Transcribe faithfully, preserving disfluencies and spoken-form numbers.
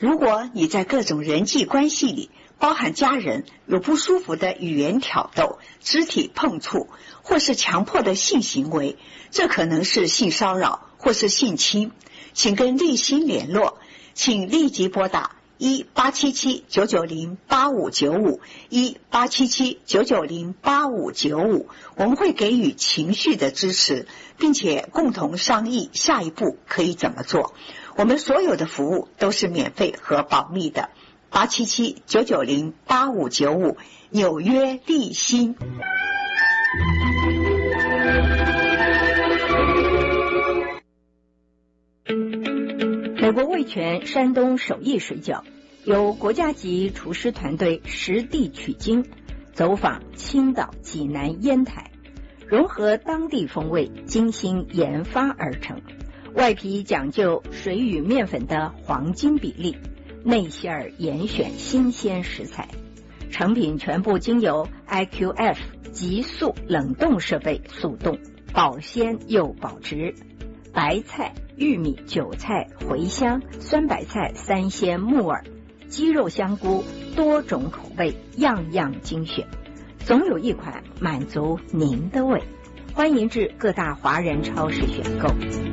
如果你在各种人际关系里，包含家人，有不舒服的语言挑逗、肢体碰触，或是强迫的性行为，这可能是性骚扰或是性侵，请跟立新联络，请立即拨打一八七七九九零八五九五一八七七九九零八五九五，我们会给予情绪的支持，并且共同商议下一步可以怎么做。我们所有的服务都是免费和保密的。八七七九九零八五九五，纽约立新。 美国味全山东手艺水饺由国家级厨师团队实地取经，走访青岛、济南、烟台，融合当地风味，精心研发而成。外皮讲究水与面粉的黄金比例，内馅儿严选新鲜食材，成品全部经由 I Q F 急速冷冻设备速冻，保鲜又保值。白菜、玉米、韭菜、茴香、酸白菜、三鲜、木耳、鸡肉、香菇，多种口味，样样精选，总有一款满足您的胃。欢迎至各大华人超市选购。